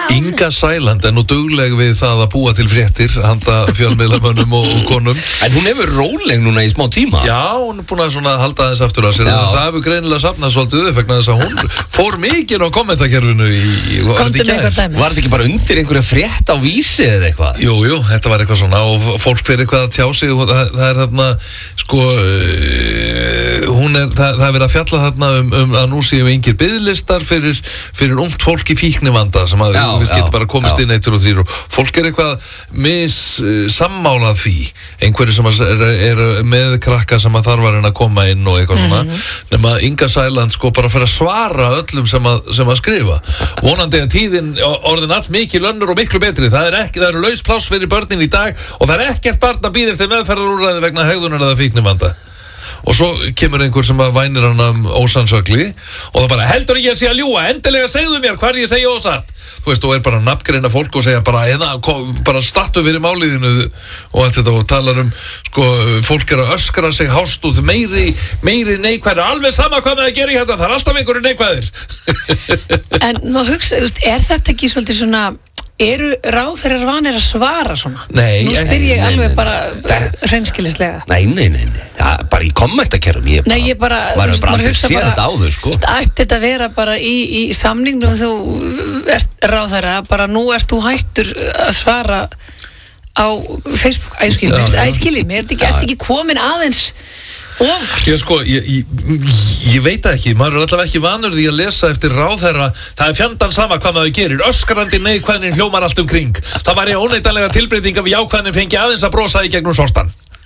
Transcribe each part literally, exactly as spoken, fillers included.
Inga Sæland er nú dugleg við það að búa til fréttir handa fjölmiðlamönnum og, og konum. En hún hefur róleg núna í smá tíma. Já, hún er búin að svona halda aðeins aftur að sér. Það hefur greinilega safnað svolítið upp vegna þess að hún fór mikið á kommentakerfinu í, í Komdu með eitthvað dæmi. Var þetta ekki bara undir einhverja frétt á Vísi eða eitthvað? Jú, jú, þetta var eitthvað svona og fólk fyrir eitthvað að tjá sig og það, það er þarna sko uh, hún er, það, það er verið að fjalla þarna um, um að nú séum engir biðlistar fyrir, fyrir ungt fólk í fíknivanda sem að við getum bara komist já. inn eittur og þrýr og fólk er eitthvað mis uh, sammálað því einhverju sem er, er með krakka sem að þarf að reyna að koma inn og eitthvað svona mm -hmm. nema Inga Sæland sko bara fyrir að svara öllum sem að, sem að skrifa vonandi að tíðin orðin all mikil önnur og miklu betri það er ekki, það eru laus pláss fyrir börnin í dag og það er ekkert barn að bíða eftir meðferðarúrræði vegna hegðunar eða fíknivanda og svo kemur einhver sem að vænir hann um ósannsögli og það bara heldur ekki að sé að ljúga endilega segðu mér hvar ég segi ósatt þú veist og er bara nafngreina fólk og segja bara eða bara startu fyrir máliðinu og allt þetta og talar um sko fólk er að öskra sig hást út meiri, meiri neikvæðir alveg sama hvað maður gerir hérna það er alltaf einhverju neikvæðir En maður hugsa, er þetta ekki svolítið svona eru ráðherrar vanir að svara svona? Nei. Nú spyr ég nei, alveg nei, bara nei. hreinskilnislega. Nei, nei, nei, nei. Ja, bara í kommentakerfum ég bara, nei, ég bara, var þú veist, bara maður aldrei hugsa séð bara, þetta áður, sko. Ætti þetta að vera bara í, í samningnum þú ert ráðherra, bara nú ert þú hættur að svara á Facebook, að ég skilji mér, að ég skilji mér, er þetta ekki, ekki komin aðeins ofar? Já sko, ég, ég, ég veit ekki, maður er allavega ekki vanur því að lesa eftir ráðherra, það er fjandan sama hvað maður gerir, öskrandi neikvæðnin hljómar allt um kring, það var ég óneitanlega tilbreyting af jákvæðnin fengi aðeins að brosa í gegnum sortan.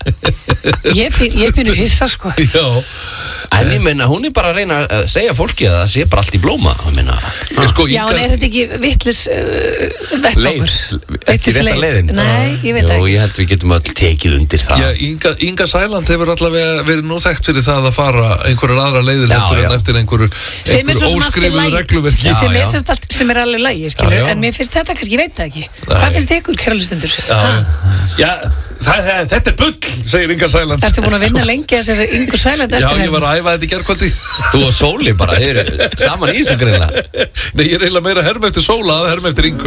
Ég pínu hissa sko. Já. En ég meina, hún er bara að reyna að segja fólki að það sé bara allt í blóma, ég meina. Sko, já, en er þetta ekki vittlis uh, vettvangur? Ekki rétta leiðin? Nei, ég veit ekki. Jú, ég held við getum öll tekið undir það. Já, Inga, Inga Sæland hefur allavega verið nú þekkt fyrir það að fara einhverjar aðra leiðir heldur en eftir einhverju, einhverju óskrifuðu regluverki. Sem er sérst allt sem er alveg lægi, skilur, en mér finnst þetta kannski, ég veit það ekki. Hvað finnst ykkur, kæra hlustendur? Já, það, það, þetta er bull, segir Inga Sæland. Ertu búin að vinna lengi að segja Ingu Sæland eftir henni? Já, ég var að æfa þetta í gærkvöldi. Þú og Sóli bara, þeir eru saman í þessu greina. Nei, ég er eiginlega meira að herma eftir Sóla að herma eftir Ingu.